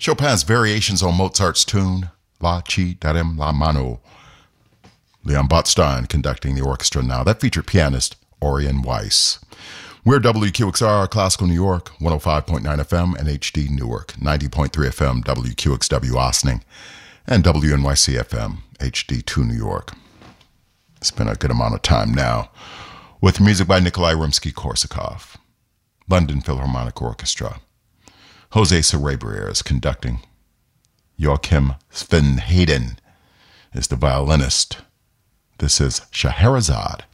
Chopin's variations on Mozart's tune, La Ci Darem la Mano. Leon Botstein conducting the orchestra now. That featured pianist Orion Weiss. We're WQXR, Classical New York, 105.9 FM and HD Newark, 90.3 FM, WQXW Ossining, and WNYC FM, HD2 New York. It's been a good amount of time now. With music by Nikolai Rimsky-Korsakov, London Philharmonic Orchestra. Jose Cerebrier is conducting. Joachim Svenheden is the violinist. This is Scheherazade.